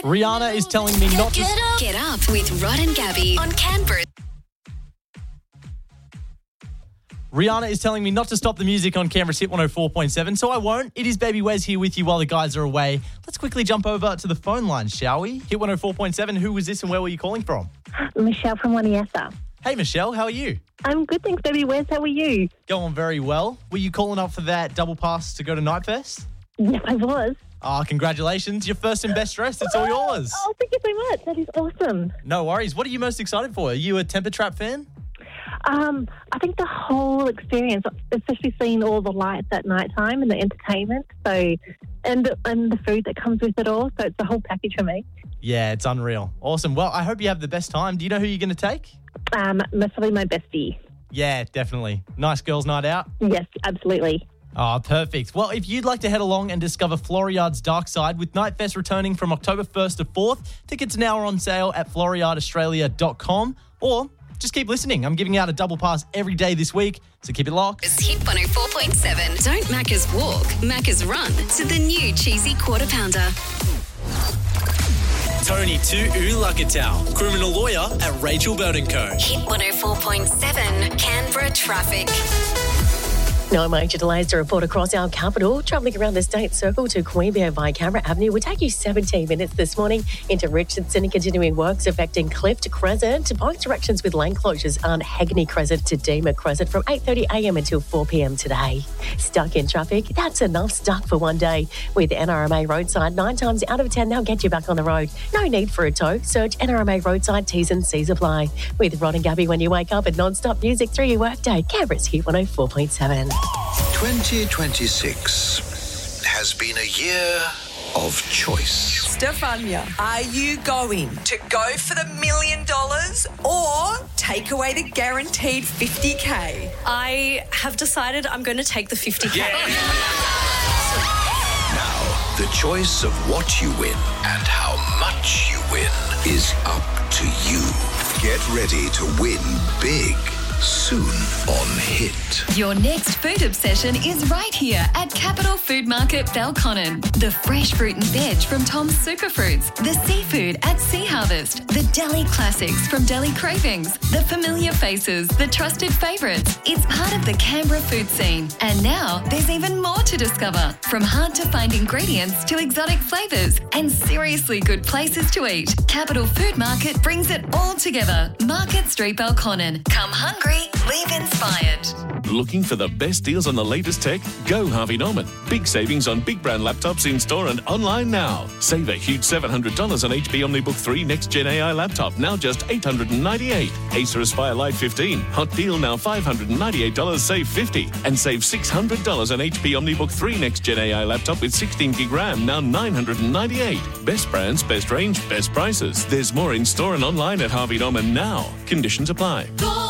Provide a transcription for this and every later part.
Rihanna is telling me not to... Get up with Rod and Gabby on Canberra. Rihanna is telling me not to stop the music on Canberra's Hit 104.7, so I won't. It is Baby Wes here with you while the guys are away. Let's quickly jump over to the phone line, shall we? Hit 104.7, who was this and where were you calling from? Michelle from Waniessa. Hey, Michelle, how are you? I'm good, thanks, Baby Wes. How are you? Going very well. Were you calling up for that double pass to go to Nightfest? Yes, I was. Oh, congratulations. Your first and best dressed. It's all yours. Oh, thank you so much. That is awesome. No worries. What are you most excited for? Are you a Temper Trap fan? I think the whole experience, especially seeing all the lights at night time and the entertainment, and the food that comes with it all. So it's the whole package for me. Yeah, it's unreal. Awesome. Well, I hope you have the best time. Do you know who you're going to take? Mostly my bestie. Yeah, definitely. Nice girls' night out. Yes, absolutely. Oh, perfect. Well, if you'd like to head along and discover Floriada's dark side with Nightfest returning from October 1st to 4th, tickets now are on sale at floriadaaustralia.com, or just keep listening. I'm giving out a double pass every day this week, so keep it locked. It's Hit 104.7. Don't Macca's walk, Macca's run to the new cheesy quarter pounder. Tony Tu'ulakatau, criminal lawyer at Rachel Burton Co. Hit 104.7. Canberra traffic. No major delays to report across our capital. Travelling around the State Circle to Queanbeyan via Canberra Avenue will take you 17 minutes this morning into Richardson and continuing works affecting Clift Crescent. Both directions with lane closures on Hagney Crescent to Deema Crescent from 8:30am until 4pm today. Stuck in traffic? That's enough stuck for one day. With NRMA Roadside, 9 times out of 10 they'll get you back on the road. No need for a tow. Search NRMA Roadside, T's and C's apply. With Rod and Gabby when you wake up and non-stop music through your workday. Canberra's Hit 104.7. 2026 has been a year of choice. Stefania, are you going to go for the $1 million or take away the guaranteed 50K? I have decided I'm going to take the 50K. Now, the choice of what you win and how much you win is up to you. Get ready to win big soon on Hit. Your next food obsession is right here at Capital Food Market Belconnen. The fresh fruit and veg from Tom's Superfruits, the seafood at Sea Harvest, the deli classics from Deli Cravings, the familiar faces, the trusted favourites. It's part of the Canberra food scene. And now there's even more to discover, from hard-to-find ingredients to exotic flavours and seriously good places to eat. Capital Food Market brings it all together. Market Street Belconnen. Come hungry, leave inspired. Looking for the best deals on the latest tech? Go Harvey Norman. Big savings on big brand laptops in store and online now. Save a huge $700 on HP OmniBook 3 Next Gen AI laptop, now just $898. Acer Aspire Lite 15. Hot deal now $598, save $50. And save $600 on HP OmniBook 3 Next Gen AI laptop with 16 gig RAM, now $998. Best brands, best range, best prices. There's more in store and online at Harvey Norman now. Conditions apply.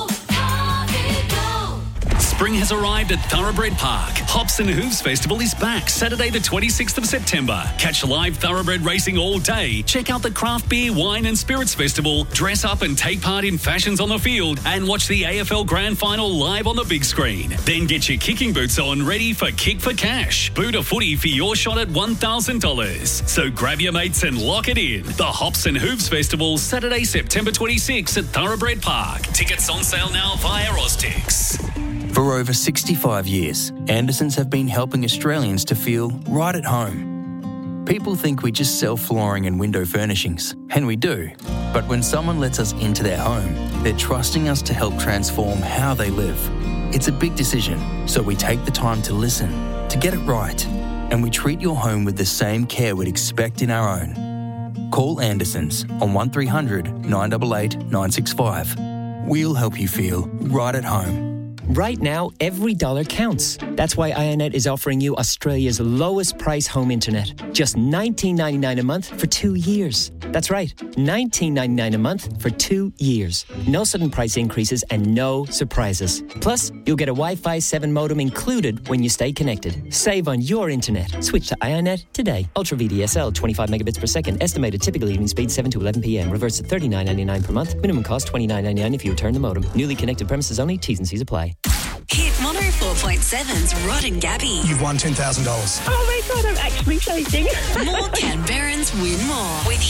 Spring has arrived at Thoroughbred Park. Hops and Hooves Festival is back Saturday the 26th of September. Catch live thoroughbred racing all day. Check out the Craft Beer, Wine and Spirits Festival. Dress up and take part in fashions on the field and watch the AFL Grand Final live on the big screen. Then get your kicking boots on, ready for Kick for Cash. Boot a footy for your shot at $1,000. So grab your mates and lock it in. The Hops and Hooves Festival, Saturday, September 26th at Thoroughbred Park. Tickets on sale now via Oztix. For over 65 years, Andersons have been helping Australians to feel right at home. People think we just sell flooring and window furnishings, and we do. But when someone lets us into their home, they're trusting us to help transform how they live. It's a big decision, so we take the time to listen, to get it right, and we treat your home with the same care we'd expect in our own. Call Andersons on 1300 988 965. We'll help you feel right at home. Right now, every dollar counts. That's why Ionet is offering you Australia's lowest price home internet. Just $19.99 a month for 2 years. That's right, $19.99 a month for 2 years. No sudden price increases and no surprises. Plus, you'll get a Wi-Fi 7 modem included when you stay connected. Save on your internet. Switch to Ionet today. Ultra VDSL, 25 megabits per second. Estimated typical evening speed 7 to 11 p.m. Reverse to $39.99 per month. Minimum cost $29.99 if you return the modem. Newly connected premises only. T's and C's apply. Hit 104.7's Rod and Gabby. You've won $10,000. Oh my God, I'm actually shaking. More Canberrans win more with